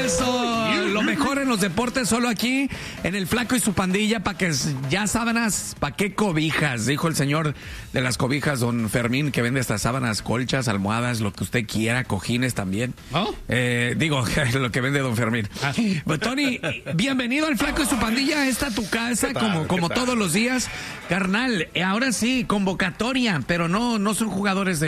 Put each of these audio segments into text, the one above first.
Eso, lo mejor en los deportes solo aquí, en el Flaco y su pandilla, para que ya sábanas, ¿para qué cobijas? Dijo el señor de las cobijas, don Fermín, que vende estas sábanas, colchas, almohadas, lo que usted quiera, cojines también. ¿Oh? Digo, lo que vende don Fermín. Pues, Tony, bienvenido al Flaco y su pandilla, esta tu casa, como todos los días. Carnal, ahora sí, convocatoria, pero no son jugadores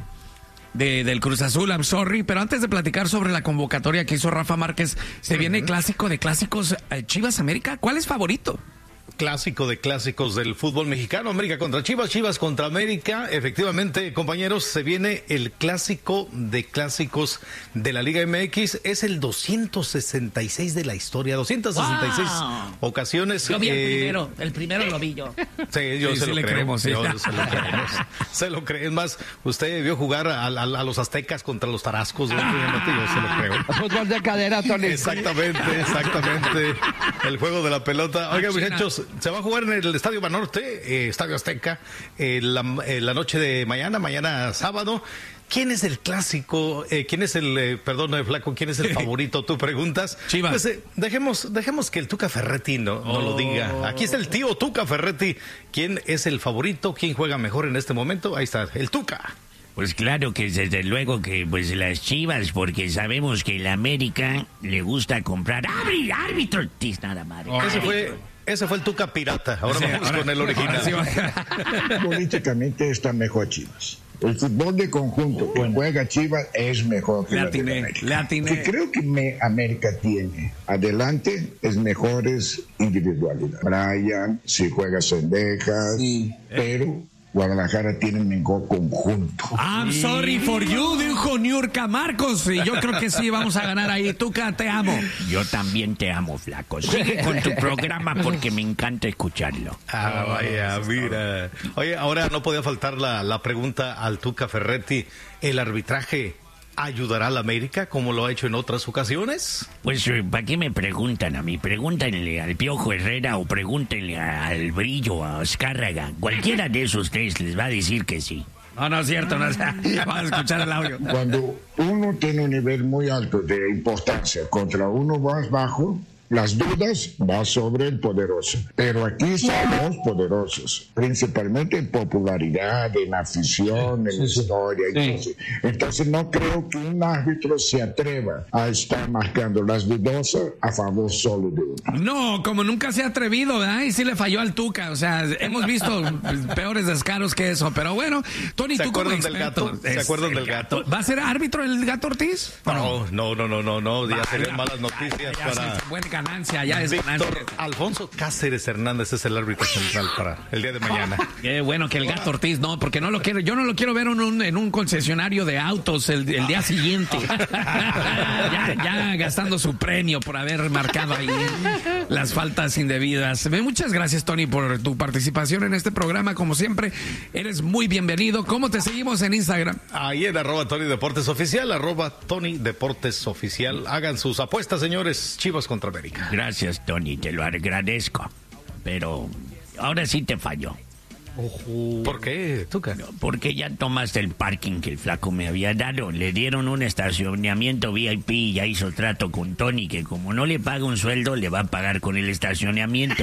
del Cruz Azul, I'm sorry, pero antes de platicar sobre la convocatoria que hizo Rafa Márquez, se viene clásico de clásicos, Chivas América, ¿cuál es favorito? Clásico de clásicos del fútbol mexicano, América contra Chivas, Chivas contra América. Efectivamente, compañeros, se viene el clásico de clásicos de la Liga MX. Es el 266 de la historia, 266 ocasiones. Yo vi el primero lo vi yo. Sí, yo Sí, se sí lo le creo. creemos, sí. Yo se lo creemos. Se lo creo. Es más, usted vio jugar a los aztecas contra los tarascos. Yo se lo creo. Fútbol de cadera, Tony. Exactamente. El juego de la pelota. Oigan, muchachos, se va a jugar en el Estadio Banorte, Estadio Azteca, la noche de mañana sábado. ¿Quién es el clásico? ¿Quién es perdón, Flaco, quién es el favorito? Tú preguntas. Chivas. Pues, dejemos que el Tuca Ferretti no lo diga. Aquí está el tío Tuca Ferretti. ¿Quién es el favorito? ¿Quién juega mejor en este momento? Ahí está, el Tuca. Pues claro que desde luego que pues las Chivas, porque sabemos que la América le gusta comprar árbitros. Nada madre. Ese fue el Tuca pirata. Ahora vamos con el original. Políticamente está mejor Chivas. El fútbol de conjunto que juega Chivas es mejor que Le atiné. Que creo que América tiene adelante es mejores individualidades. Brian, si juega Sendejas, pero Guadalajara tiene un mejor conjunto. I'm sorry for you, dijo Niurka Marcos. Y yo creo que sí, vamos a ganar ahí. Tuca, te amo. Yo también te amo, Flaco. Sigue con tu programa porque me encanta escucharlo. Vaya, mira. Oye, ahora no podía faltar la pregunta al Tuca Ferretti. ¿El arbitraje ayudará a la América como lo ha hecho en otras ocasiones? Pues, ¿para qué me preguntan a mí? Pregúntenle al Piojo Herrera o pregúntenle al Brillo, a Azcárraga. Cualquiera de esos tres les va a decir que sí. No es cierto. Vamos a escuchar el audio. Cuando uno tiene un nivel muy alto de importancia contra uno más bajo, las dudas van sobre el poderoso. Pero aquí somos poderosos, principalmente en popularidad, en afición, en historia. Entonces no creo que un árbitro se atreva a estar marcando las dudosas a favor solo de uno. No, como nunca se ha atrevido, ¿verdad? Y sí le falló al Tuca. O sea, hemos visto peores descaros que eso. Pero bueno, Tony, tú como experto. ¿Se acuerdan del gato? ¿Va a ser árbitro el Gato Ortiz? No. Ya serían malas noticias para... Buena ganancia, ya es ganancia. Alfonso Cáceres Hernández es el árbitro central para el día de mañana. Qué bueno que el Gato Ortiz, no, porque no lo quiero, yo no lo quiero ver en un concesionario de autos el día siguiente. ya gastando su premio por haber marcado ahí las faltas indebidas. Muchas gracias, Tony, por tu participación en este programa. Como siempre, eres muy bienvenido. ¿Cómo te seguimos en Instagram? Ahí en @TonyDeportesOficial, @TonyDeportesOficial. Hagan sus apuestas, señores. Chivas contra América. Gracias, Tony, te lo agradezco. Pero ahora sí te falló. ¿Por qué, Tuca? Porque ya tomaste el parking que el Flaco me había dado. Le dieron un estacionamiento VIP y ya hizo trato con Tony, que como no le paga un sueldo, le va a pagar con el estacionamiento.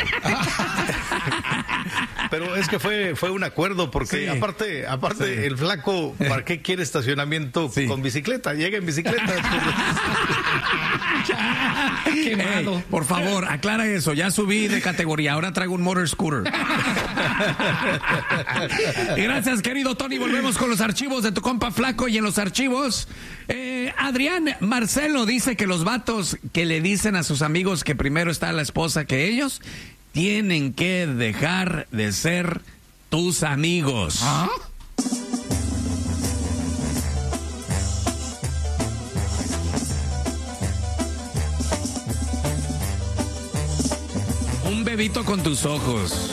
Pero es que fue un acuerdo, porque aparte el Flaco, ¿para qué quiere estacionamiento con bicicleta? Llega en bicicleta. Por favor, aclara eso. Ya subí de categoría. Ahora traigo un motor scooter. Gracias, querido Tony. Volvemos con los archivos de tu compa Flaco. Y en los archivos, Adrián Marcelo dice que los vatos que le dicen a sus amigos que primero está la esposa que ellos, tienen que dejar de ser tus amigos. ¿Ah? Un bebito con tus ojos.